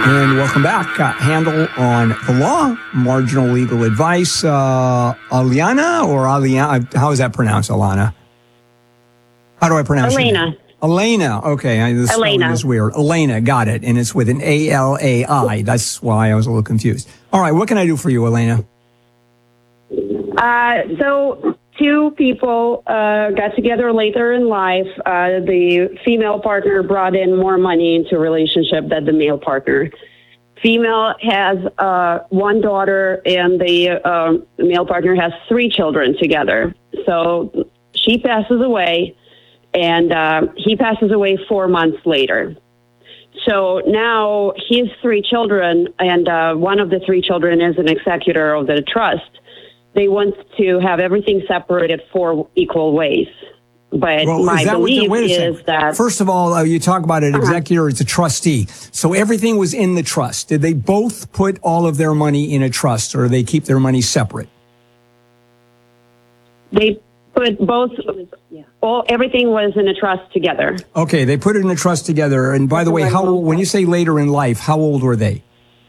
And welcome back. Handle on the law, marginal legal advice. Aliana or Aliana? How is that pronounced, Alana? How do I pronounce it? Elena. Elena. Okay. This Elena. is weird. Elena. Got it. And it's with an A-L-A-I. That's why I was a little confused. All right. What can I do for you, Elena? So two people got together later in life. The female partner brought in more money into a relationship than the male partner. Female has one daughter, and the male partner has 3 children together. So she passes away, and he passes away 4 months later. So now his 3 children, and one of the 3 children is an executor of the trust. They want to have everything separated 4 equal ways. But my belief is that... First of all, you talk about an executor, it's a trustee. So everything was in the trust. Did they both put all of their money in a trust, or they keep their money separate? They put both... everything was in a trust together. Okay, they put it in a trust together. And by the way, when you say later in life, how old were they?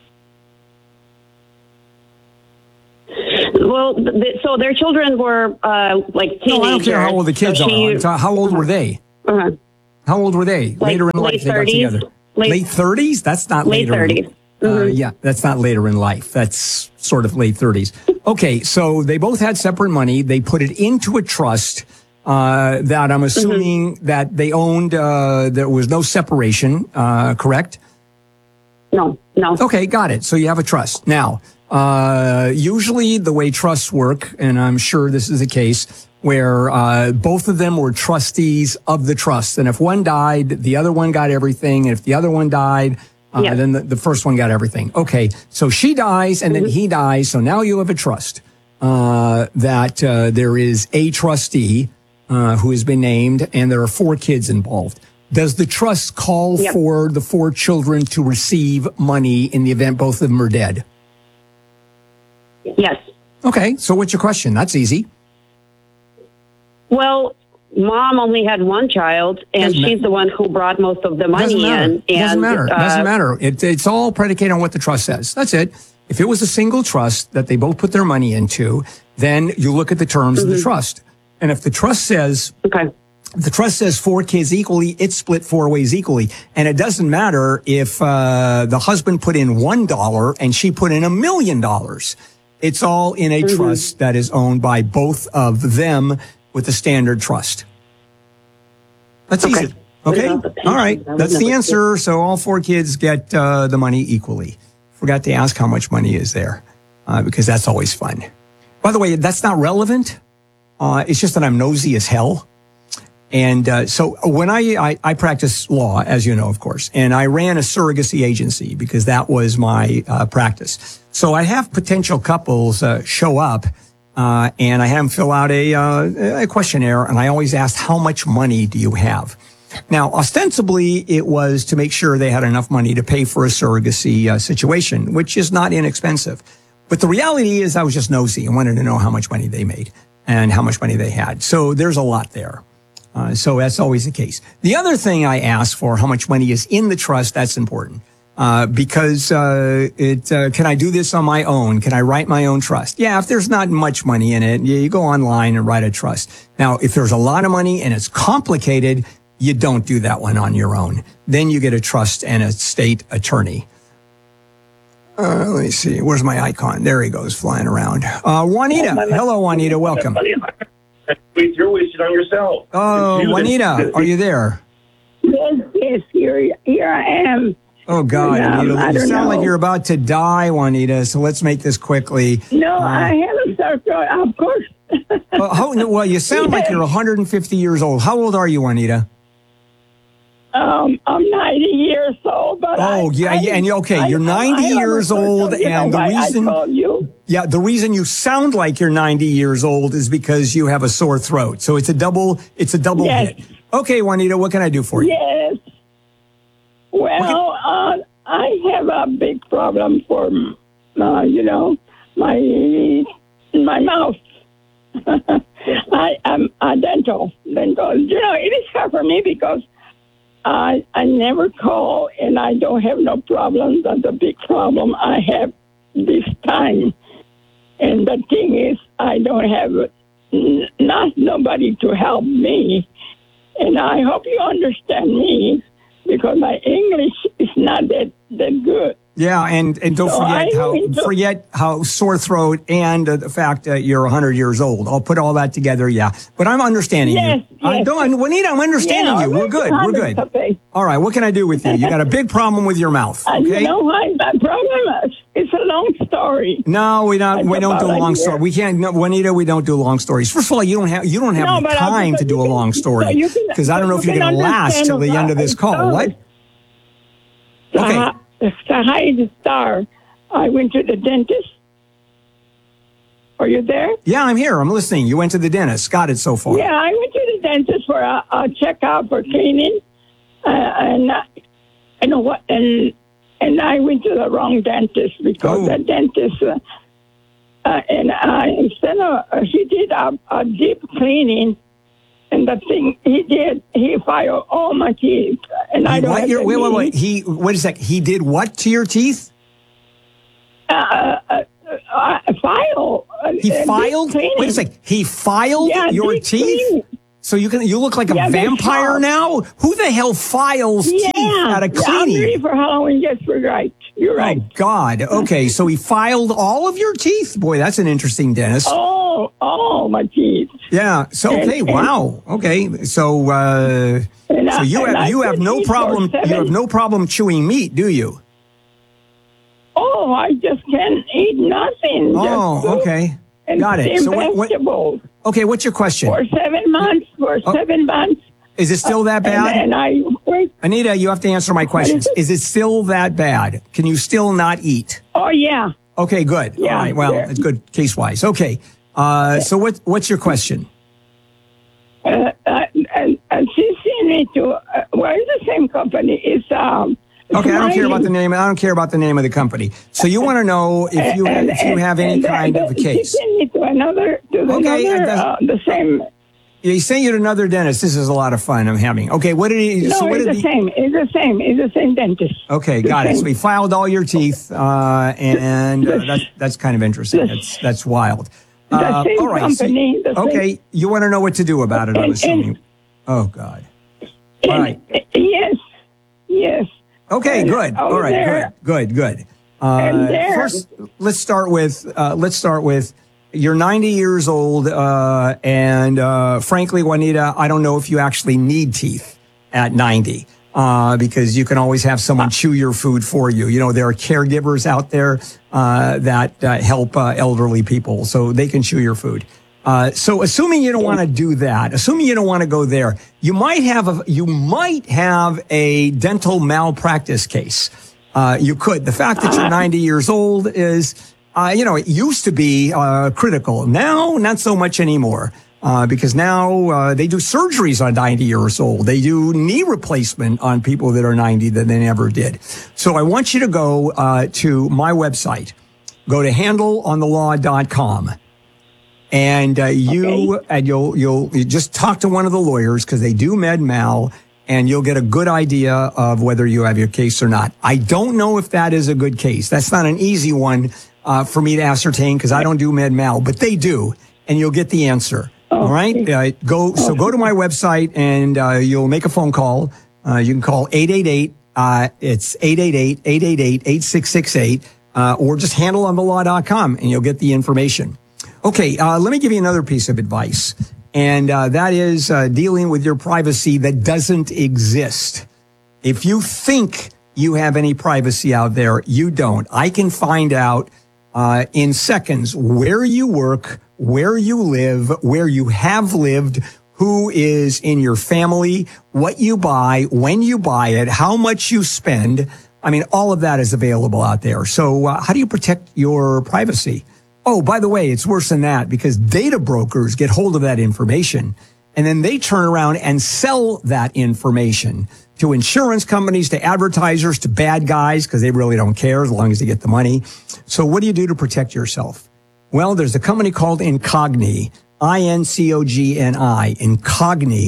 Well, so their children were like teenagers. No, I don't care how old the kids are. How old were they? How old were they? Later in life, they got together. Late 30s? That's not later. Late 30s. Yeah, that's not later in life. That's sort of late 30s. Okay, so they both had separate money. They put it into a trust that I'm assuming that they owned. There was no separation, correct? No. Okay, got it. So you have a trust. Now, usually the way trusts work, and I'm sure this is the case, where both of them were trustees of the trust. And if one died, the other one got everything. And if the other one died, then the first one got everything. Okay, so she dies and then he dies. So now you have a trust that there is a trustee who has been named, and there are 4 kids involved. Does the trust call for the 4 children to receive money in the event both of them are dead? Yes. Okay, so what's your question? That's easy. Well, mom only had 1 child, and she's the one who brought most of the money in. Doesn't matter. It's all predicated on what the trust says. That's it. If it was a single trust that they both put their money into, then you look at the terms of the trust. And if the trust says... The trust says 4 kids equally, it's split 4 ways equally. And it doesn't matter if the husband put in $1 and she put in $1 million. It's all in a trust that is owned by both of them with a standard trust. That's easy. Okay? All right. That's the answer. So all 4 kids get the money equally. Forgot to ask how much money is there because that's always fun. By the way, that's not relevant. It's just that I'm nosy as hell. And so when I practice law, as you know, of course, and I ran a surrogacy agency because that was my practice. So I have potential couples show up and I have them fill out a questionnaire, and I always ask, how much money do you have? Now, ostensibly, it was to make sure they had enough money to pay for a surrogacy situation, which is not inexpensive. But the reality is I was just nosy and wanted to know how much money they made and how much money they had. So there's a lot there. So that's always the case. The other thing I ask for, how much money is in the trust, that's important. Because can I do this on my own? Can I write my own trust? Yeah, if there's not much money in it, you go online and write a trust. Now, if there's a lot of money and it's complicated, you don't do that one on your own. Then you get a trust and a state attorney. Let me see. Where's my icon? There he goes, flying around. Juanita. Hello, Juanita. Welcome. You're wasting on yourself. Oh, Juanita, are you there? Yes, here I am. Oh, God, Juanita, you sound like you're about to die, Juanita, so let's make this quickly. No, I haven't started, of course. Well, you sound like you're 150 years old. How old are you, Juanita? I'm 90 years old, but you're 90 years old, and the reason you sound like you're 90 years old is because you have a sore throat. So it's a double hit. Okay, Juanita, what can I do for you? Yes. Well, I have a big problem for my mouth. I am a dental. It is hard for me because I never call, and I don't have no problems. That's a big problem I have this time. And the thing is, I don't have not nobody to help me. And I hope you understand me, because my English is not that good. Yeah, and don't forget how sore throat and the fact that you're 100 years old. I'll put all that together, yeah. But I'm understanding you. Yes. Juanita, I'm understanding you. We're good. We're good. Okay. All right, what can I do with you? You got a big problem with your mouth, okay? You know what? My problem is, it's a long story. No, we don't do long stories. We can't, no, Juanita, we don't do long stories. First of all, you don't have the time to do a long story, because I don't know if you're going to last till the end of this call. What? Okay. The highest star. I went to the dentist. Are you there? Yeah, I'm here. I'm listening. You went to the dentist. Got it so far. Yeah, I went to the dentist for a checkup for cleaning, and I went to the wrong dentist, because the dentist he did a deep cleaning. And the thing he did, he filed all my teeth, and I don't. Wait. What is that? He did what to your teeth? File. He filed. Wait a second. He filed your teeth. Clean. So you look like a vampire now. Who the hell files teeth out of cleaning? I'm ready for Halloween. Yes, you're right. You're right. Oh God. Okay, so he filed all of your teeth. Boy, that's an interesting dentist. Oh, my teeth. Yeah. So wow. Okay. So you have no problem. You have no problem chewing meat, do you? Oh, I just can't eat nothing. Oh, okay. Got it. So vegetables. Okay, what's your question? For 7 months. Is it still that bad? And I wait. Anita, you have to answer my questions. Is it still that bad? Can you still not eat? Oh, yeah. Okay, good. Yeah, all right. Well, it's good case-wise. Okay. So what's your question? And she sent me to, it's the same company. It's, okay, I don't care about the name. I don't care about the name of the company. So you want to know if you have any kind of a case. She sent me to another, the same. He sent you to another dentist. This is a lot of fun I'm having. Okay, what did he? No, so what it's did the same. It's the same. It's the same dentist. Okay, got it. So he filed all your teeth, and that's kind of interesting. That's wild. The same all right. company. Okay, you want to know what to do about it, I'm assuming. Oh God. All right. Yes. Okay, good. All right, good. First, let's start with you're 90 years old, and frankly, Juanita, I don't know if you actually need teeth at 90, because you can always have someone chew your food for you. You know, there are caregivers out there that help elderly people, so they can chew your food. So assuming you don't want to do that, assuming you don't want to go there, you might have a dental malpractice case. You could. The fact that you're 90 years old is, it used to be critical. Now, not so much anymore, because now they do surgeries on 90 years old. They do knee replacement on people that are 90 that they never did. So I want you to go to my website. Go to handleonthelaw.com. And you'll just talk to one of the lawyers, because they do med mal, and you'll get a good idea of whether you have your case or not. I don't know if that is a good case. That's not an easy one for me to ascertain, because I don't do med mal, but they do, and you'll get the answer. All right. Go to my website, and you'll make a phone call. You can call 888. It's 888-888-8668, or just handleonthelaw.com, and you'll get the information. Okay, let me give you another piece of advice, and that is dealing with your privacy that doesn't exist. If you think you have any privacy out there, you don't. I can find out in seconds where you work, where you live, where you have lived, who is in your family, what you buy, when you buy it, how much you spend. I mean, all of that is available out there. So how do you protect your privacy? Oh, by the way, it's worse than that, because data brokers get hold of that information, and then they turn around and sell that information to insurance companies, to advertisers, to bad guys, because they really don't care as long as they get the money. So what do you do to protect yourself? Well, there's a company called Incogni, Incogni. Incogni.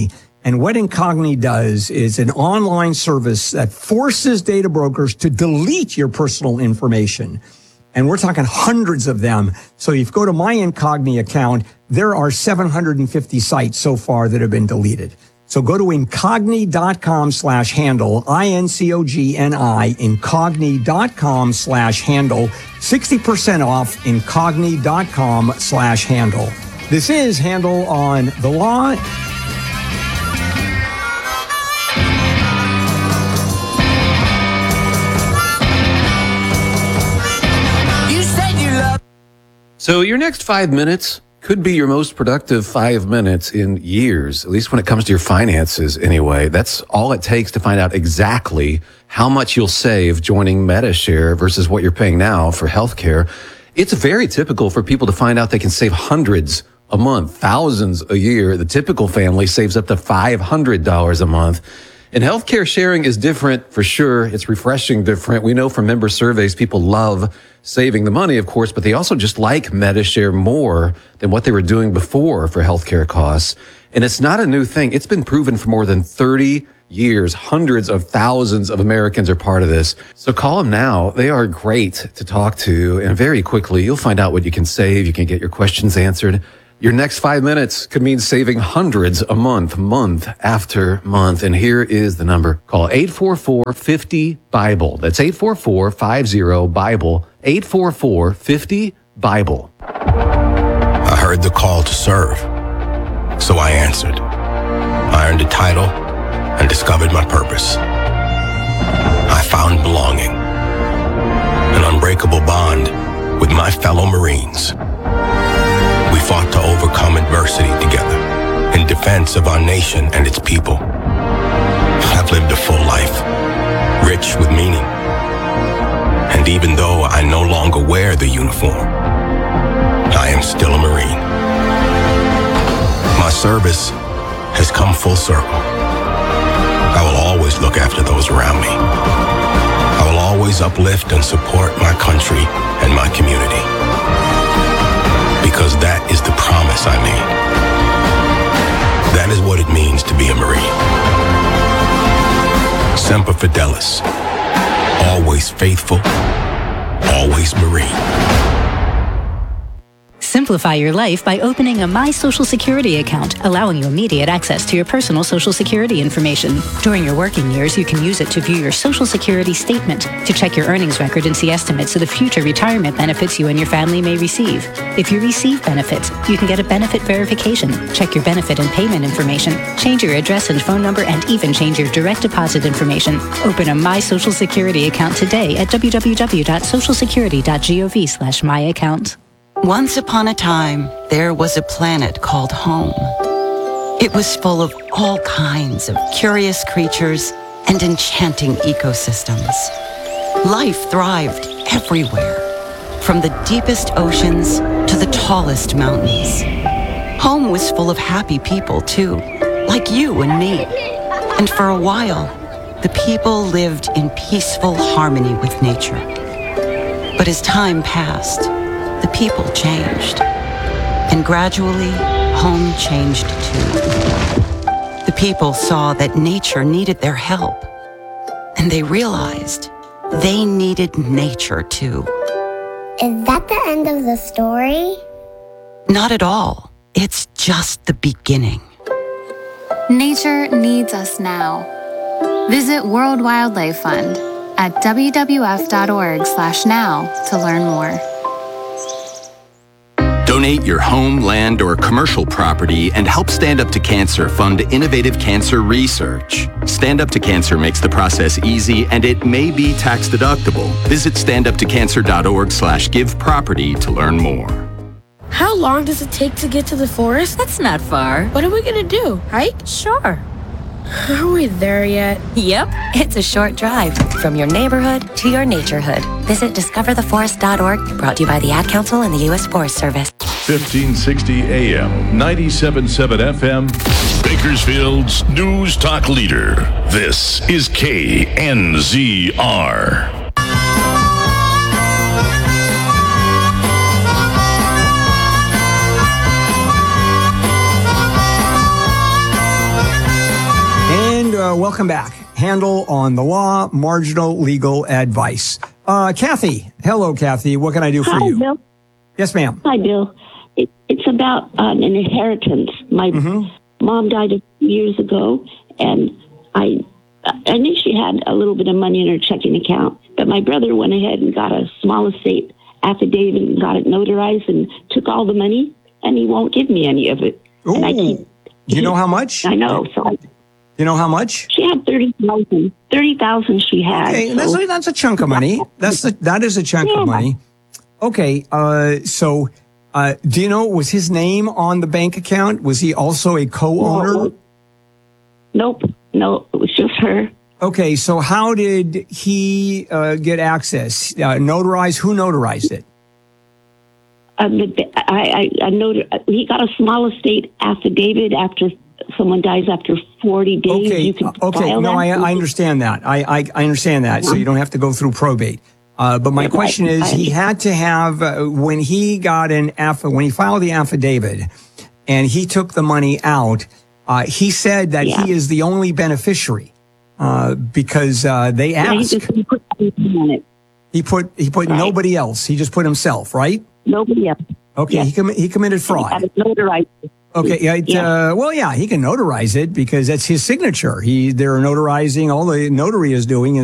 And what Incogni does is an online service that forces data brokers to delete your personal information. And we're talking hundreds of them. So if you go to my Incogni account, there are 750 sites so far that have been deleted. So go to incogni.com/handle, INCOGNI, incogni.com/handle, 60% off incogni.com/handle. This is Handle on the Law. So your next 5 minutes could be your most productive 5 minutes in years, at least when it comes to your finances anyway. That's all it takes to find out exactly how much you'll save joining MediShare versus what you're paying now for healthcare. It's very typical for people to find out they can save hundreds a month, thousands a year. The typical family saves up to $500 a month. And healthcare sharing is different for sure. It's refreshing different. We know from member surveys, people love saving the money, of course, but they also just like MediShare more than what they were doing before for healthcare costs. And it's not a new thing. It's been proven for more than 30 years. Hundreds of thousands of Americans are part of this. So call them now. They are great to talk to. And very quickly, you'll find out what you can save. You can get your questions answered. Your next 5 minutes could mean saving hundreds a month, month after month. And here is the number. Call 844-50-BIBLE. That's 844-50-BIBLE. 844-50-BIBLE. I heard the call to serve, so I answered. I earned a title and discovered my purpose. I found belonging, an unbreakable bond with my fellow Marines. We fought to overcome adversity together in defense of our nation and its people. I've lived a full life, rich with meaning. And even though I no longer wear the uniform, I am still a Marine. My service has come full circle. I will always look after those around me. I will always uplift and support my country and my community. Because that is the promise I made. That is what it means to be a Marine. Semper Fidelis. Always faithful, always Marine. Simplify your life by opening a My Social Security account, allowing you immediate access to your personal Social Security information. During your working years, you can use it to view your Social Security statement, to check your earnings record and see estimates of the future retirement benefits you and your family may receive. If you receive benefits, you can get a benefit verification, check your benefit and payment information, change your address and phone number, and even change your direct deposit information. Open a My Social Security account today at www.socialsecurity.gov/myaccount. Once upon a time, there was a planet called home. It was full of all kinds of curious creatures and enchanting ecosystems. Life thrived everywhere, from the deepest oceans to the tallest mountains. Home was full of happy people, too, like you and me. And for a while, the people lived in peaceful harmony with nature. But as time passed, the people changed, and gradually, home changed too. The people saw that nature needed their help, and they realized they needed nature too. Is that the end of the story? Not at all. It's just the beginning. Nature needs us now. Visit World Wildlife Fund at wwf.org/now to learn more. Donate your home, land, or commercial property and help Stand Up to Cancer fund innovative cancer research. Stand Up to Cancer makes the process easy and it may be tax deductible. Visit standuptocancer.org/giveproperty to learn more. How long does it take to get to the forest? That's not far. What are we gonna do? Hike? Sure. Are we there yet? Yep, it's a short drive from your neighborhood to your naturehood. Visit discovertheforest.org, brought to you by the Ad Council and the U.S. Forest Service. 1560 AM, 97.7 FM. Bakersfield's News Talk Leader. This is KNZR. welcome back. Handle on the law, marginal legal advice. Kathy. Hello, Kathy. What can I do for you? Bill. Yes, ma'am. Hi, Bill. It's about an inheritance. My mom died a few years ago, and I knew she had a little bit of money in her checking account, but my brother went ahead and got a small estate affidavit and got it notarized and took all the money, and he won't give me any of it. Ooh. And I keep, Do you know how much? I know. So you know how much? She had 30,000. 30,000 she had. Okay, so. that's a chunk of money. That is a chunk of money. Okay, so do you know, was his name on the bank account? Was he also a co-owner? Nope. No, it was just her. Okay, so how did he get access? Notarized? Who notarized it? He got a small estate affidavit after someone dies after 40 days. Okay, you can file no, that. I understand that. I understand that, so you don't have to go through probate. But my question is, he had to have, when he got when he filed the affidavit and he took the money out, he said that he is the only beneficiary because they asked. He put nobody else. He just put himself, right? Nobody else. Okay, he committed fraud. Okay, well, yeah, he can notarize it because that's his signature. They're notarizing, all the notary is doing